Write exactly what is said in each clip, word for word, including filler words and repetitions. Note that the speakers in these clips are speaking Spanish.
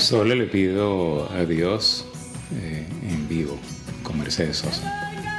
Solo le pido a Dios eh, en vivo con Mercedes Sosa.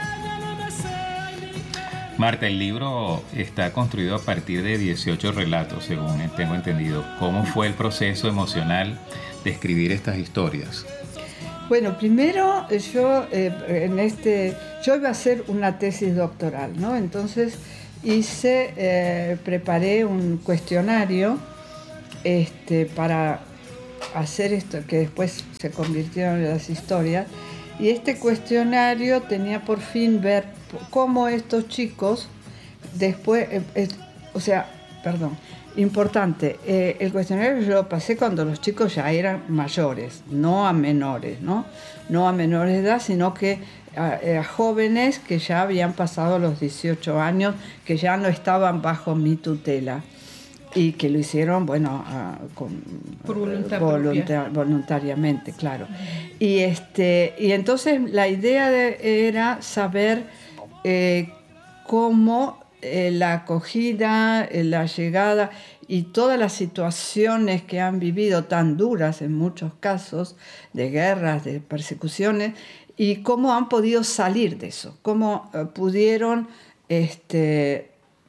Marta, el libro está construido a partir de dieciocho relatos, según tengo entendido. ¿Cómo fue el proceso emocional de escribir estas historias? Bueno, primero yo eh, en este yo iba a hacer una tesis doctoral, ¿no? Entonces hice, eh, preparé un cuestionario este, para hacer esto que después se convirtieron en las historias. Y este cuestionario tenía por fin ver cómo estos chicos después, eh, eh, o sea, perdón, importante, eh, el cuestionario yo lo pasé cuando los chicos ya eran mayores, no a menores, ¿no? No a menores de edad, sino que a, a jóvenes que ya habían pasado los dieciocho años, que ya no estaban bajo mi tutela. Y que lo hicieron, bueno, uh, con, por voluntad voluntar, voluntariamente, claro. Y, este, y entonces la idea de, era saber eh, cómo eh, la acogida, eh, la llegada y todas las situaciones que han vivido tan duras en muchos casos, de guerras, de persecuciones, y cómo han podido salir de eso, cómo uh, pudieron... Este,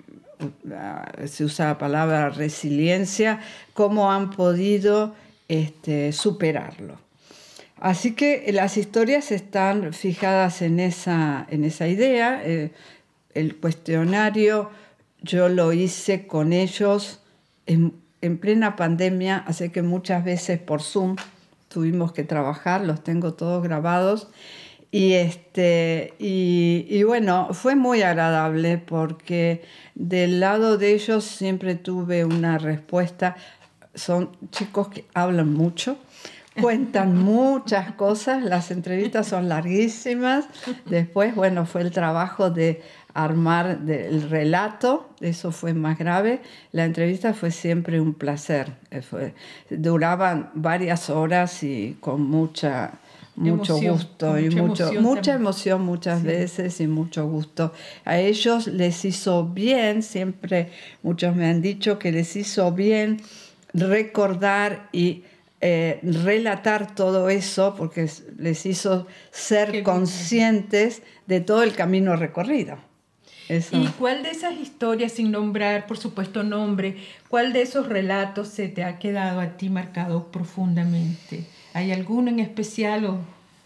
se usa la palabra resiliencia, cómo han podido este, superarlo. Así que las historias están fijadas en esa, en esa idea. Eh, el cuestionario yo lo hice con ellos en, en plena pandemia, así que muchas veces por Zoom tuvimos que trabajar, los tengo todos grabados. Y, este, y, y bueno, fue muy agradable porque del lado de ellos siempre tuve una respuesta. Son chicos que hablan mucho, cuentan muchas cosas, las entrevistas son larguísimas. Después, bueno, fue el trabajo de armar el relato, eso fue más grave. La entrevista fue siempre un placer. Fue, duraban varias horas y con mucha... mucho emoción, gusto y mucha mucho, emoción mucha emoción muchas sí. veces y mucho gusto. A ellos les hizo bien, siempre muchos me han dicho que les hizo bien recordar y eh, relatar todo eso porque les hizo ser Qué conscientes bien. de todo el camino recorrido. Eso. ¿Y cuál de esas historias, sin nombrar, por supuesto, nombre, cuál de esos relatos se te ha quedado a ti marcado profundamente? ¿Hay alguno en especial? O...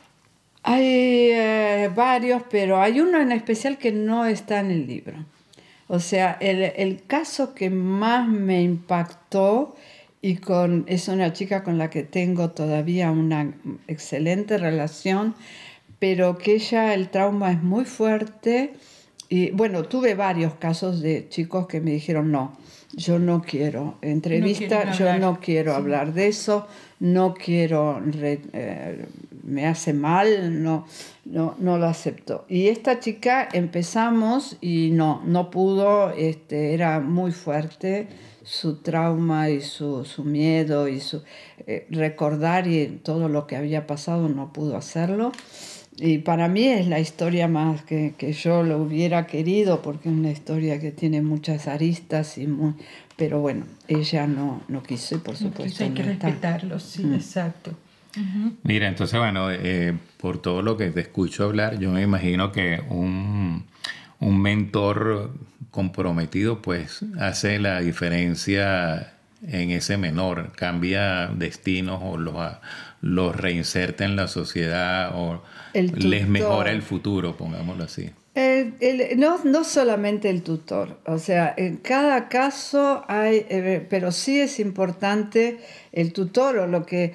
Hay eh, varios, pero hay uno en especial que no está en el libro. O sea, el, el caso que más me impactó y con, es una chica con la que tengo todavía una excelente relación, pero que ella, el trauma es muy fuerte. Y bueno, tuve varios casos de chicos que me dijeron, no, yo no quiero entrevista, no yo no quiero sí. hablar de eso, no quiero, re, eh, me hace mal, no, no, no lo acepto. Y esta chica empezamos y no, no pudo, este, era muy fuerte su trauma y su, su miedo y su eh, recordar y todo lo que había pasado, no pudo hacerlo. Y para mí es la historia más que, que yo lo hubiera querido, porque es una historia que tiene muchas aristas, y muy, pero bueno, ella no, no quiso y por supuesto no quiso, hay que no respetarlo, sí, mm. exacto. Uh-huh. Mira, entonces bueno, eh, por todo lo que te escucho hablar, yo me imagino que un, un mentor comprometido pues hace la diferencia en ese menor, cambia destinos o los, los reinserta en la sociedad o les mejora el futuro, pongámoslo así. El, el, no, no solamente el tutor, o sea, en cada caso hay, eh, pero sí es importante el tutor o lo que,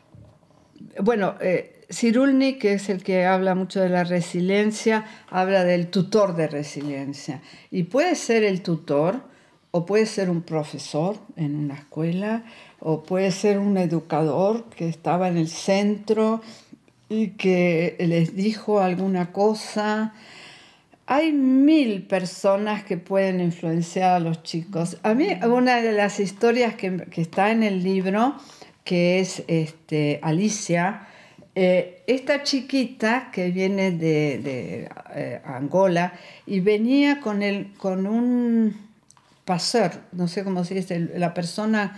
bueno, eh, Cyrulnik, que es el que habla mucho de la resiliencia, habla del tutor de resiliencia. Y puede ser el tutor, o puede ser un profesor en una escuela, o puede ser un educador que estaba en el centro y que les dijo alguna cosa. Hay mil personas que pueden influenciar a los chicos. A mí, una de las historias que, que está en el libro, que es este, Alicia, eh, esta chiquita que viene de, de eh, Angola y venía con, el, con un paseur, no sé cómo se dice, la persona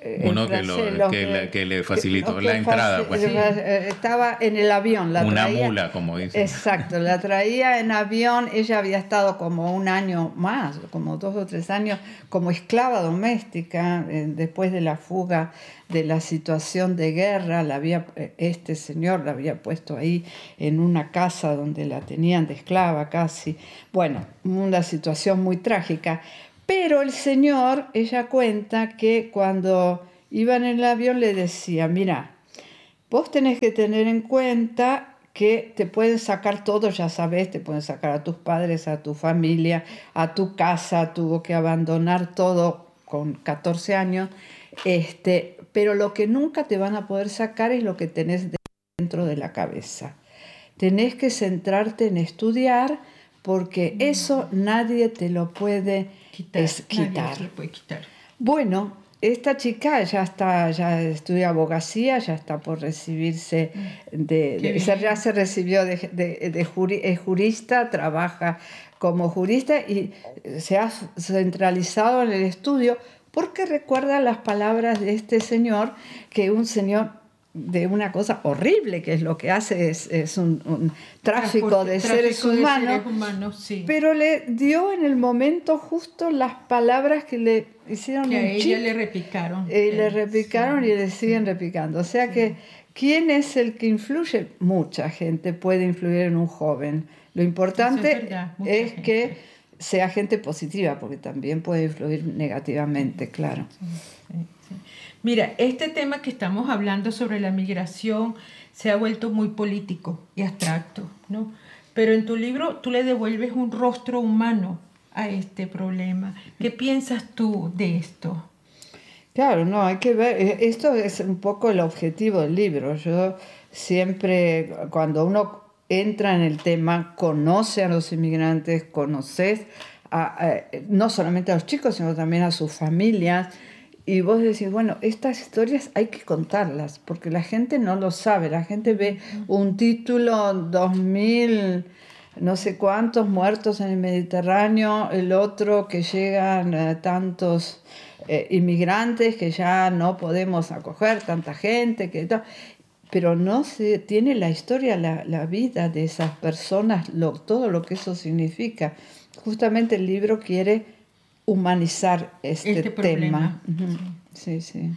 Uno que, lo, francés, que, que, le, que le facilitó que la entrada. faci- Pues. sí. Estaba en el avión. La Una traía, mula, como dicen. Exacto, la traía en avión. Ella había estado como un año más, como dos o tres años, como esclava doméstica, eh, después de la fuga de la situación de guerra. La había, este señor la había puesto ahí en una casa donde la tenían de esclava casi. Bueno, una situación muy trágica. Pero el señor, ella cuenta que cuando iban en el avión le decía, mira, vos tenés que tener en cuenta que te pueden sacar todo, ya sabes, te pueden sacar a tus padres, a tu familia, a tu casa, tuvo que abandonar todo con catorce años, este, pero lo que nunca te van a poder sacar es lo que tenés dentro de la cabeza. Tenés que centrarte en estudiar porque eso nadie te lo puede quitar. Es quitar. Nadie se lo puede quitar. Bueno, esta chica ya está, ya estudia abogacía, ya está por recibirse de, de ya se recibió de, de, de juri, es jurista, trabaja como jurista y se ha centralizado en el estudio porque recuerda las palabras de este señor, que un señor de una cosa horrible, que es lo que hace, es, es un, un tráfico, Transporte, de, tráfico seres de humanos, seres humanos, sí. Pero le dio en el momento justo las palabras que le hicieron que un a ella chip, le repicaron. eh, le repicaron sí, y le siguen sí, repicando. O sea sí. que, ¿quién es el que influye? Mucha gente puede influir en un joven. Lo importante es, verdad, es que sea gente positiva, porque también puede influir negativamente, claro. Sí, sí, sí. Mira, este tema que estamos hablando sobre la migración se ha vuelto muy político y abstracto, ¿no? Pero en tu libro tú le devuelves un rostro humano a este problema. ¿Qué piensas tú de esto? Claro, no, hay que ver, esto es un poco el objetivo del libro. Yo siempre, cuando uno entra en el tema, conoce a los inmigrantes, conoces a, a, no solamente a los chicos, sino también a sus familias. Y vos decís, bueno, estas historias hay que contarlas, porque la gente no lo sabe. La gente ve un título, dos mil, no sé cuántos muertos en el Mediterráneo, el otro que llegan eh, tantos eh, inmigrantes que ya no podemos acoger, tanta gente, que pero no se tiene la historia, la, la vida de esas personas, lo, todo lo que eso significa. Justamente el libro quiere humanizar este, este tema. Uh-huh. Sí, sí.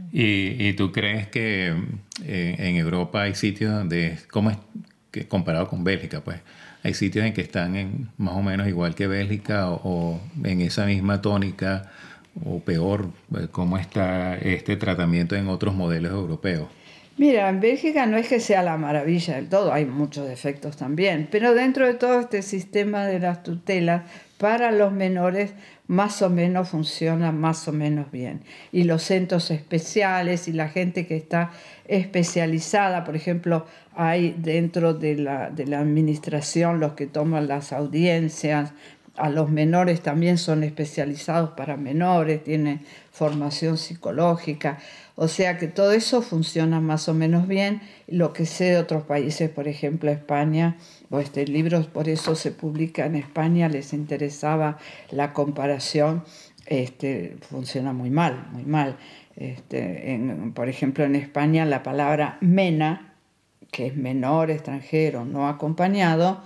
¿Y, y tú crees que eh, en Europa hay sitios donde, ¿cómo es que comparado con Bélgica? Pues hay sitios en que están en, más o menos igual que Bélgica o, o en esa misma tónica o peor, ¿cómo está este tratamiento en otros modelos europeos? Mira, en Bélgica no es que sea la maravilla del todo, hay muchos defectos también, pero dentro de todo este sistema de las tutelas para los menores más o menos funciona más o menos bien. Y los centros especiales y la gente que está especializada, por ejemplo, hay dentro de la, de la administración los que toman las audiencias, a los menores también son especializados para menores, tienen formación psicológica. O sea que todo eso funciona más o menos bien. Lo que sé de otros países, por ejemplo España, o este libro por eso se publica en España, les interesaba la comparación, este, funciona muy mal, muy mal. Este, en, por ejemplo en España la palabra mena, que es menor, extranjero, no acompañado,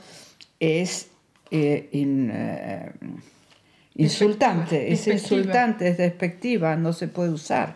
es eh, in, eh, insultante, es insultante, es despectiva, no se puede usar.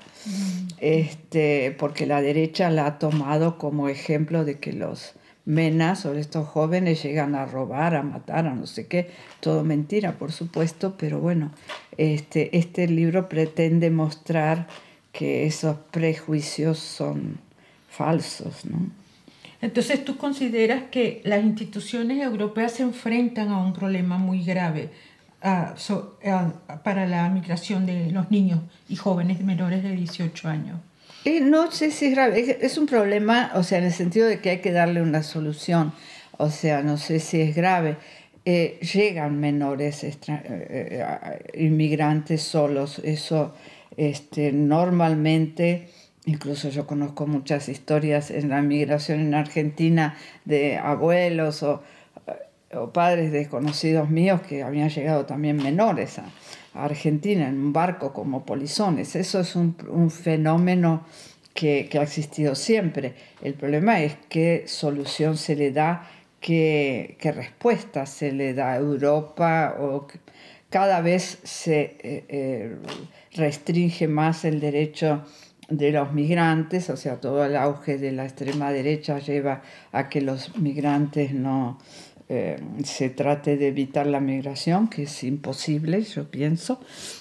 Este, porque la derecha la ha tomado como ejemplo de que los menas o estos jóvenes llegan a robar, a matar, a no sé qué, todo mentira, por supuesto, pero bueno, este, este libro pretende mostrar que esos prejuicios son falsos, ¿no? Entonces, ¿tú consideras que las instituciones europeas se enfrentan a un problema muy grave Uh, so, uh, para la migración de los niños y jóvenes menores de dieciocho años? Eh, no sé si es grave, es un problema, o sea, en el sentido de que hay que darle una solución, o sea, no sé si es grave. Eh, llegan menores extra, eh, eh, inmigrantes solos, eso este, normalmente, incluso yo conozco muchas historias en la migración en Argentina de abuelos o o padres de conocidos míos que habían llegado también menores a, a Argentina en un barco como polizones. Eso es un, un fenómeno que, que ha existido siempre. El problema es qué solución se le da, qué, qué respuesta se le da a Europa, o cada vez se eh, eh, restringe más el derecho de los migrantes, o sea, todo el auge de la extrema derecha lleva a que los migrantes no eh, se trate de evitar la migración, que es imposible, yo pienso.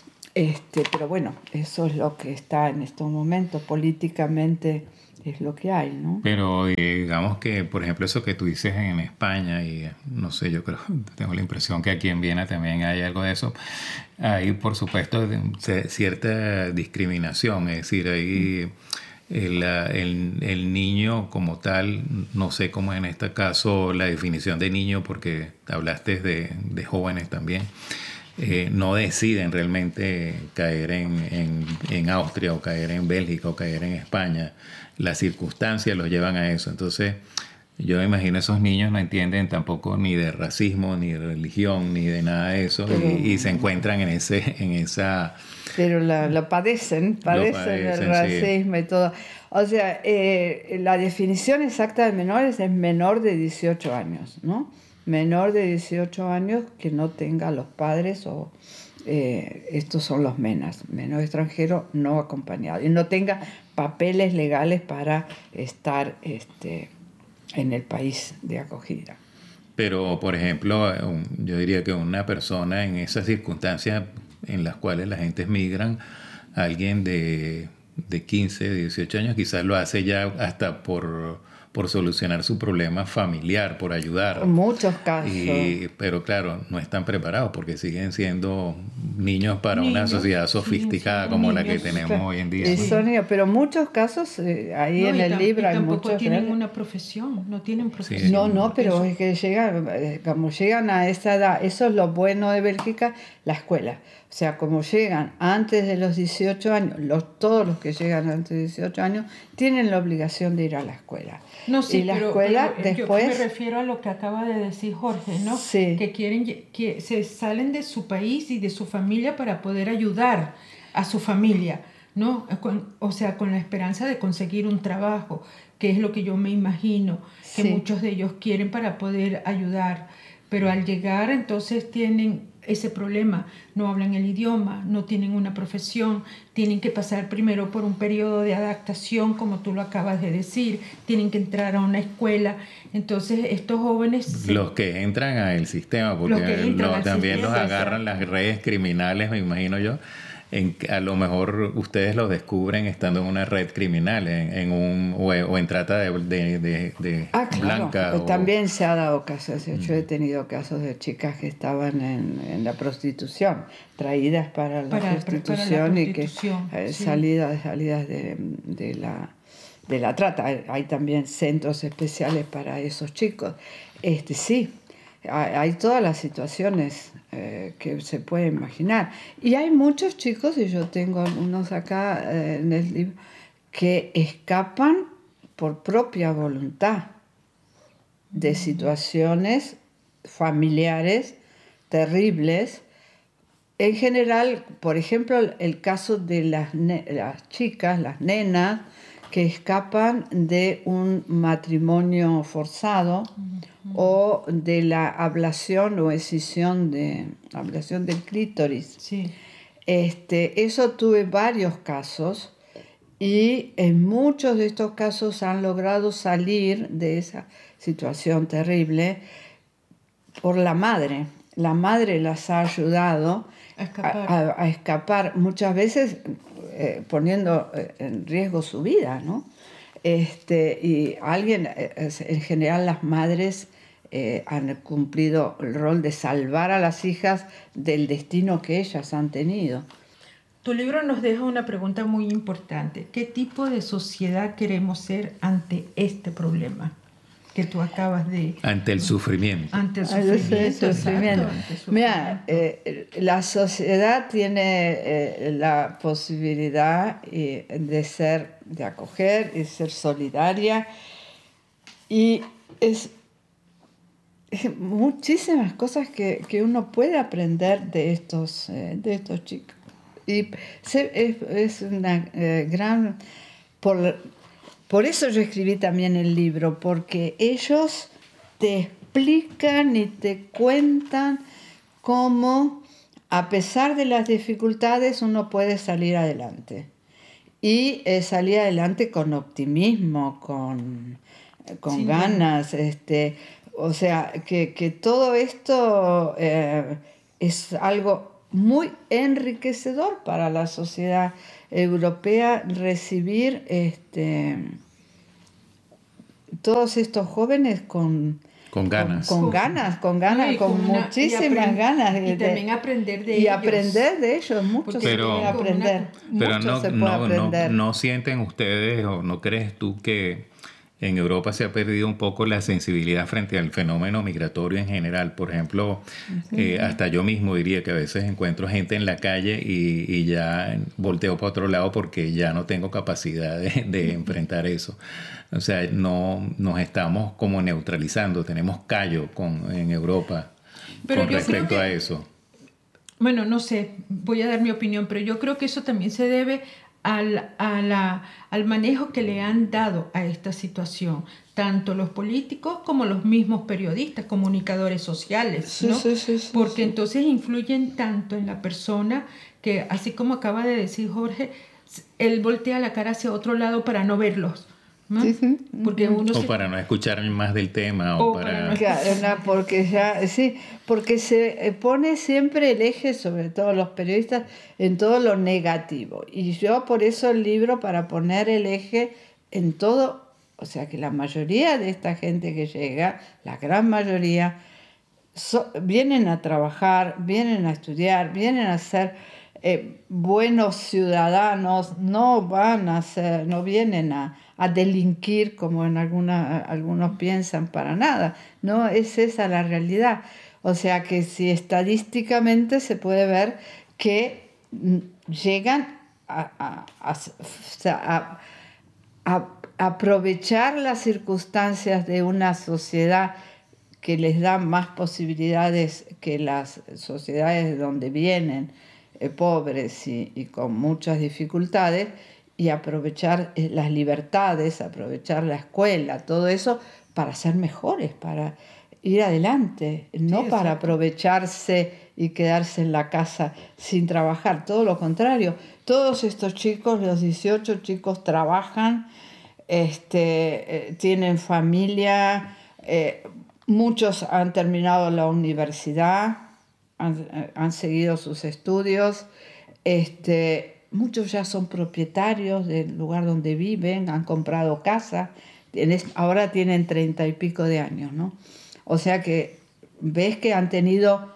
Este, pero bueno, eso es lo que está en estos momentos, políticamente es lo que hay, ¿no? Pero eh, digamos que, por ejemplo, eso que tú dices en España, y eh, no sé, yo creo, tengo la impresión que aquí en Viena también hay algo de eso. Hay, por supuesto, de- cierta discriminación, es decir, hay el, ah, el, el niño como tal, no sé cómo en este caso la definición de niño, porque hablaste de, de jóvenes también. Eh, no deciden realmente caer en, en, en Austria o caer en Bélgica o caer en España. Las circunstancias los llevan a eso. Entonces, yo me imagino esos niños no entienden tampoco ni de racismo, ni de religión, ni de nada de eso, Pero, y, y se encuentran en ese, en esa... pero la, lo padecen, padecen, padecen, el sí. racismo y todo. O sea, eh, la definición exacta de menores es menor de dieciocho años, ¿no? Menor de dieciocho años que no tenga los padres o... Eh, estos son los MENAs, menor extranjero no acompañado, y no tenga papeles legales para estar este, en el país de acogida. Pero, por ejemplo, un- yo diría que una persona en esas circunstancias en las cuales la gente migran, alguien de, de quince, dieciocho años, quizás lo hace ya hasta por, por solucionar su problema familiar, por ayudar. En muchos casos. Y, pero claro, no están preparados porque siguen siendo niños para una Niños, sociedad siguen sofisticada siendo como la que niños. tenemos hoy en día. Y Sí. son niños, pero en muchos casos, eh, ahí No, en y el tam- libro y hay tampoco muchos... tienen ¿verdad? una profesión, no tienen profesión. No, no, pero Eso- es que llegan, eh, como llegan a esa edad, eso es lo bueno de Bélgica, la escuela. O sea, como llegan antes de los dieciocho años, los, todos los que llegan antes de dieciocho años tienen la obligación de ir a la escuela. No, sí, y la pero, escuela pero, eh, después... yo me refiero a lo que acaba de decir Jorge, ¿no? Sí. Que quieren, lle- que se salen de su país y de su familia para poder ayudar a su familia, ¿no? Con- o sea, con la esperanza de conseguir un trabajo, que es lo que yo me imagino que Sí. muchos de ellos quieren para poder ayudar. Pero al llegar entonces tienen ese problema, no hablan el idioma, no tienen una profesión, tienen que pasar primero por un periodo de adaptación, como tú lo acabas de decir, tienen que entrar a una escuela. Entonces estos jóvenes... se- Los que entran al sistema, porque Los que entran lo- al también sistema, los agarran exacto. las redes criminales, me imagino yo. En, a lo mejor ustedes los descubren estando en una red criminal, en, en un, o, o en trata de, de, de, de Ah, claro, blanca. pues o- también se ha dado casos. Yo he tenido casos de chicas que estaban en, en la prostitución, traídas para la, Para- para la prostitución, y que prostitución, eh, sí. salidas, salidas de, de la, de la trata. Hay, hay también centros especiales para esos chicos. Este, sí, hay, hay todas las situaciones eh, que se puede imaginar. Y hay muchos chicos, y yo tengo unos acá eh, en el libro, que escapan por propia voluntad de situaciones familiares terribles. En general, por ejemplo, el caso de las, ne- las chicas, las nenas, que escapan de un matrimonio forzado o de la ablación o escisión de ablación del clítoris. Sí. Este, eso tuve varios casos, y en muchos de estos casos han logrado salir de esa situación terrible por la madre. La madre las ha ayudado A escapar. a, a- a escapar, muchas veces eh, poniendo eh, en riesgo su vida, ¿no? Este, y alguien, eh, es- en general las madres eh, han cumplido el rol de salvar a las hijas del destino que ellas han tenido. Tu libro nos deja una pregunta muy importante. ¿Qué tipo de sociedad queremos ser ante este problema que tú acabas de... ante el sufrimiento. Ante el Ah, ese sufrimiento. sufrimiento. exacto, ante el Mira, sufrimiento. eh, la sociedad tiene eh, la posibilidad eh, de ser, de acoger y ser solidaria, y es muchísimas cosas que, que uno puede aprender de estos, eh, de estos chicos. Y se, es, es una eh, gran... Por, por eso yo escribí también el libro, porque ellos te explican y te cuentan cómo, a pesar de las dificultades, uno puede salir adelante. Y eh, salir adelante con optimismo, con, con sí, ganas. Este, o sea, que, que todo esto eh, es algo muy enriquecedor para la sociedad europea, recibir este, todos estos jóvenes con... Con ganas. Con, con ganas, con ganas, sí, con, con una, muchísimas y ganas. Y de, también aprender de y ellos. Y aprender de ellos, mucho se puede aprender. Pero mucho no, se puede no, aprender. no, no sienten ustedes o no crees tú que en Europa se ha perdido un poco la sensibilidad frente al fenómeno migratorio en general? Por ejemplo, uh-huh. eh, hasta yo mismo diría que a veces encuentro gente en la calle y, y ya volteo para otro lado porque ya no tengo capacidad de, de enfrentar eso. O sea, no nos estamos como neutralizando, tenemos callo con, en Europa pero con respecto que, a eso. Bueno, no sé, voy a dar mi opinión, pero yo creo que eso también se debe al, a la, al manejo que le han dado a esta situación, tanto los políticos como los mismos periodistas, comunicadores sociales, sí, ¿no? Sí, sí, sí, Porque sí. entonces influyen tanto en la persona que, así como acaba de decir Jorge, él voltea la cara hacia otro lado para no verlos. ¿No? Sí, sí. Porque uno o se... para no escuchar más del tema o, o para, para no claro, no, porque ya sí porque se pone siempre el eje, sobre todo los periodistas, en todo lo negativo, y yo por eso el libro, para poner el eje en todo, o sea que la mayoría de esta gente que llega, la gran mayoría, so, vienen a trabajar, vienen a estudiar, vienen a ser eh, buenos ciudadanos, no van a ser, no vienen a a delinquir como en alguna, algunos piensan, para nada. No es esa la realidad. O sea que si estadísticamente se puede ver que llegan a, a, a, a, a aprovechar las circunstancias de una sociedad que les da más posibilidades que las sociedades de donde vienen, eh, pobres y, y con muchas dificultades, y aprovechar las libertades, aprovechar la escuela, todo eso para ser mejores, para ir adelante, no sí, para aprovecharse y quedarse en la casa sin trabajar, todo lo contrario. Todos estos chicos, los dieciocho chicos, trabajan, este, eh, tienen familia, eh, muchos han terminado la universidad, han, han seguido sus estudios, este, muchos ya son propietarios del lugar donde viven, han comprado casa, ahora tienen treinta y pico de años, ¿no? O sea que ves que han tenido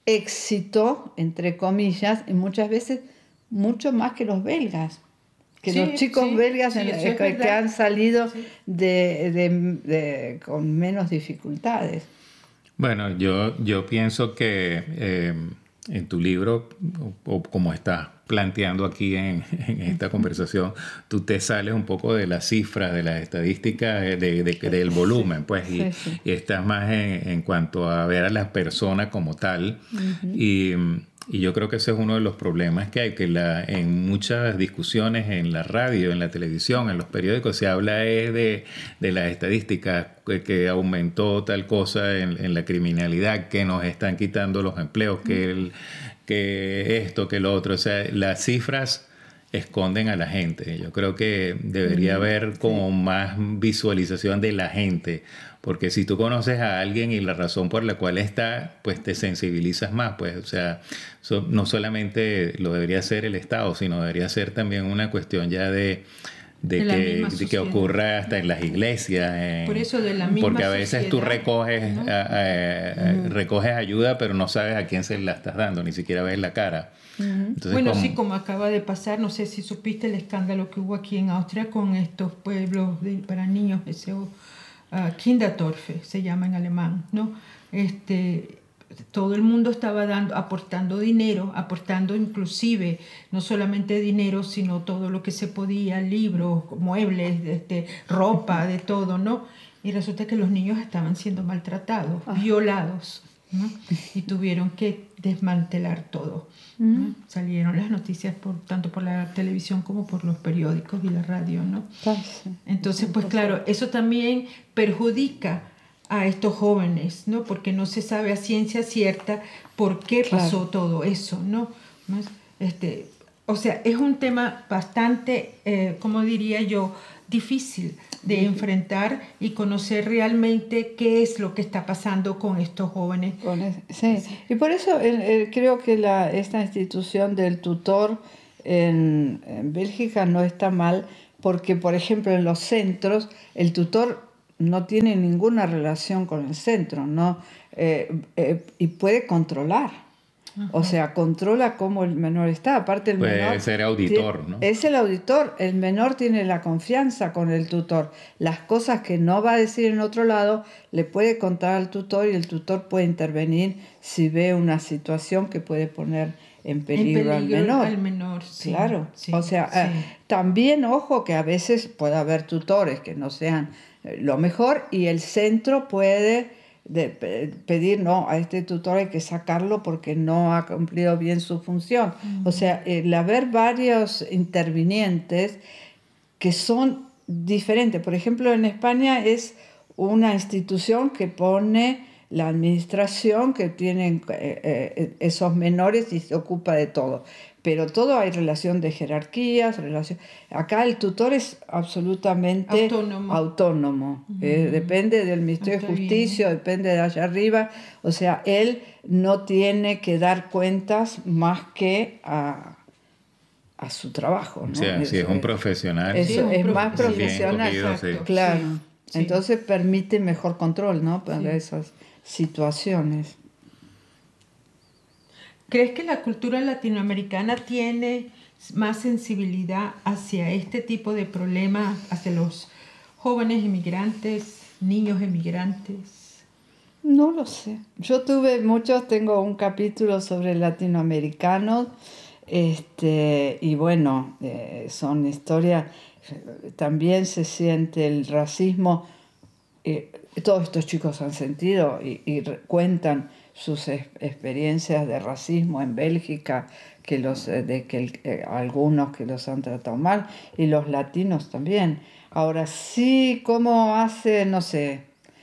éxito, entre comillas, y muchas veces mucho más que los belgas, que sí, los chicos sí, belgas sí, en, es que, que han salido sí. de, de, de, con menos dificultades. Bueno, yo, yo pienso que eh, en tu libro, o, o como estás planteando aquí en, en esta conversación, tú te sales un poco de las cifras, de las estadísticas, de, de, de, del volumen, pues, y, sí, sí. y estás más en, en cuanto a ver a las personas como tal. Uh-huh. Y, y yo creo que ese es uno de los problemas que hay, que la, en muchas discusiones en la radio, en la televisión, en los periódicos, se habla de, de las estadísticas, que, que aumentó tal cosa en, en la criminalidad, que nos están quitando los empleos, que el... que esto, que lo otro. O sea, las cifras esconden a la gente. Yo creo que debería haber como sí. más visualización de la gente, porque si tú conoces a alguien y la razón por la cual está, pues te sensibilizas más. Pues, o sea, so, no solamente lo debería hacer el Estado, sino debería ser también una cuestión ya de... De, de, que, de que ocurra hasta en las iglesias. En, Por eso de la misma porque a veces sociedad, tú recoges, ¿no? a, a, a, uh-huh. recoges ayuda, pero no sabes a quién se la estás dando, ni siquiera ves la cara. Uh-huh. Entonces, bueno, como, sí, como acaba de pasar, no sé si supiste el escándalo que hubo aquí en Austria con estos pueblos de, para niños, ese, uh, Kinderdörfer se llama en alemán, ¿no? Este... Todo el mundo estaba dando, aportando dinero, aportando inclusive no solamente dinero, sino todo lo que se podía, libros, muebles, este, ropa, de todo, ¿no? y resulta que los niños estaban siendo maltratados, Ah. violados, ¿no? Y tuvieron que desmantelar todo, ¿no? Mm. Salieron las noticias por, tanto por la televisión como por los periódicos y la radio, ¿no? Ah, sí. Entonces, pues claro, eso también perjudica a estos jóvenes, ¿no? Porque no se sabe a ciencia cierta por qué Claro. pasó todo eso, ¿no? Más, Este, o sea, es un tema bastante, eh, ¿cómo diría yo?, difícil de enfrentar y conocer realmente qué es lo que está pasando con estos jóvenes. Con es- sí. Y por eso el- el- creo que la, esta institución del tutor en, en Bélgica no está mal, porque, por ejemplo, en los centros, el tutor no tiene ninguna relación con el centro, ¿no? Eh, eh, y puede controlar. O sea, controla cómo el menor está. Aparte, el Puede menor ser auditor, tiene- ¿no? Es el auditor. El menor tiene la confianza con el tutor. Las cosas que no va a decir en otro lado, le puede contar al tutor y el tutor puede intervenir si ve una situación que puede poner en peligro, En al peligro menor. al menor, sí, Claro. sí, o sea, sí. eh, también, ojo, que a veces puede haber tutores que no sean eh, lo mejor y el centro puede de pe- pedir, no, a este tutor hay que sacarlo porque no ha cumplido bien su función. O sea, el haber varios intervinientes que son diferentes. Por ejemplo, en España es una institución que pone la administración que tienen eh, eh, esos menores y se ocupa de todo. Pero todo hay relación de jerarquías, relación... Acá el tutor es absolutamente Autónomo. autónomo. Eh, depende del Ministerio de Está bien. Justicia, depende de allá arriba. O sea, él no tiene que dar cuentas más que a, a su trabajo, ¿no? O sea, si es un profesional. Eso Sí, un es profe- más sí, profesional. bien cogido, sí. exacto. Claro. Sí, sí. Entonces permite mejor control, ¿no? Para Sí. esas situaciones. ¿Crees que la cultura latinoamericana tiene más sensibilidad hacia este tipo de problemas, hacia los jóvenes inmigrantes, niños inmigrantes? No lo sé. Yo tuve muchos, tengo un capítulo sobre latinoamericanos, este, y bueno, eh, son historias, eh, también se siente el racismo, eh, todos estos chicos han sentido y, y re- cuentan sus es- experiencias de racismo en Bélgica, que los, eh, de que el- eh, algunos que los han tratado mal, y los latinos también. Ahora sí, ¿cómo hace, no sé,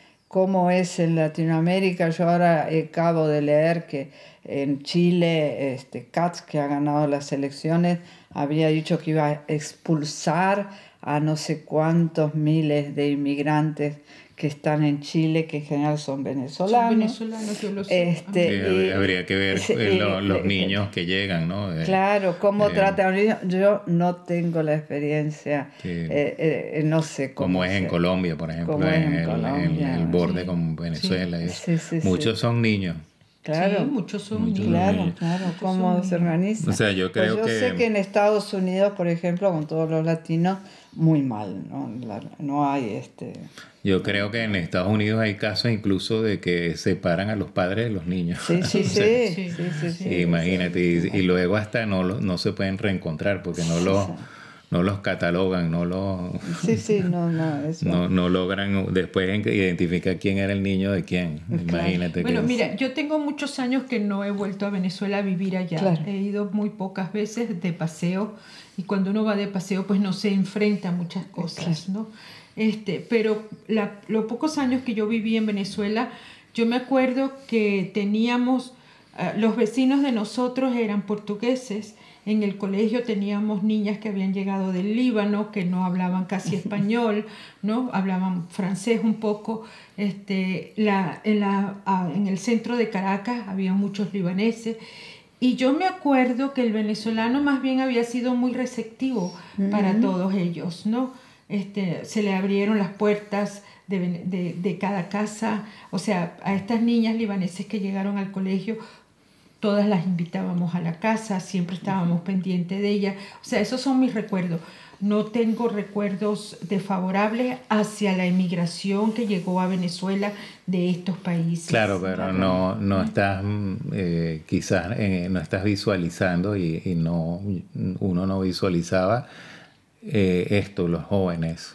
cómo es en Latinoamérica? Yo ahora acabo de leer que en Chile, este, Katz, que ha ganado las elecciones, había dicho que iba a expulsar a no sé cuántos miles de inmigrantes que están en Chile, que en general son venezolanos. Son venezolanos, yo lo sé. Este, Sí, y- habría que ver sí, eh, lo- y- los y- niños que llegan, ¿no? Eh, Claro, cómo eh, tratan a los niños. Yo no tengo la experiencia, Sí. eh, eh, no sé cómo como es en se- Colombia, por ejemplo, como es en, en el, en Colombia, el borde sí. con Venezuela. y Sí, sí, sí. Muchos son niños. Claro. Sí, muchos son Muchos niños. Claro, niños. claro, Muchos cómo son se niños. organiza. O sea, yo Pues creo yo que- sé que en Estados Unidos, por ejemplo, con todos los latinos, muy mal, ¿no? La- no hay este... Yo creo que en Estados Unidos hay casos incluso de que separan a los padres de los niños. Sí, sí, O sí, sea, sí, sí, sí, sí, imagínate, sí, y, y luego hasta no, lo- no se pueden reencontrar porque no, los, sí. no los catalogan, no los... Sí, sí, no, no, eso. No, no logran después en- identificar quién era el niño de quién. Imagínate. Bueno, que- mira, yo tengo muchos años que no he vuelto a Venezuela a vivir allá. Claro. He ido muy pocas veces de paseo y cuando uno va de paseo pues no se enfrenta a muchas cosas, ¿no? Este, pero la- los pocos años que yo viví en Venezuela, yo me acuerdo que teníamos, eh, los vecinos de nosotros eran portugueses. En el colegio teníamos niñas que habían llegado del Líbano, que no hablaban casi español, ¿no? Hablaban francés un poco. Este, la, en, la, ah, en el centro de Caracas había muchos libaneses. Y yo me acuerdo que el venezolano más bien había sido muy receptivo para todos ellos, ¿no? Este, se le abrieron las puertas de, Vene- de, de cada casa. O sea, a estas niñas libaneses que llegaron al colegio, todas las invitábamos a la casa, siempre estábamos pendientes de ellas. O sea, esos son mis recuerdos. No tengo recuerdos desfavorables hacia la inmigración que llegó a Venezuela de estos países. Claro, pero no, no estás, mm, eh, quizás eh, no estás visualizando y, y no, uno no visualizaba eh, esto, los jóvenes.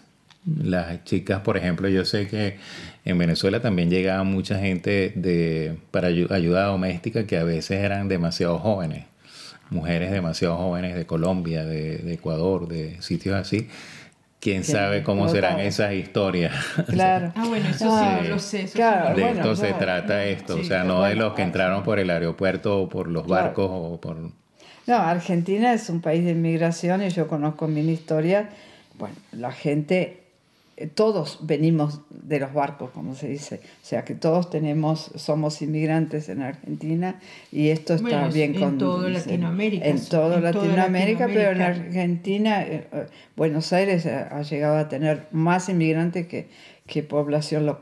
las chicas, por ejemplo, yo sé que en Venezuela también llegaba mucha gente de, para ayu- ayuda doméstica que a veces eran demasiado jóvenes, mujeres demasiado jóvenes de Colombia, de, de Ecuador, de sitios así. ¿Quién Que sabe cómo serán explotaron. esas historias? Claro. Ah, bueno, eso sí, Ah, no lo sé. Eso claro, sí no De lo bueno, esto se ya- trata esto, o Sí, sea, no de bueno, los que entraron por el aeropuerto o por los Claro. barcos o por... No, Argentina es un país de inmigración y yo conozco mi historia. Bueno, la gente, eh, todos venimos de los barcos, como se dice. O sea, que todos tenemos, somos inmigrantes en Argentina y esto está Bueno, bien en con... todo Latinoamérica, En todo en toda Latinoamérica, pero en Latinoamérica. Argentina, eh, eh, Buenos Aires ha, ha llegado a tener más inmigrantes que, que población local.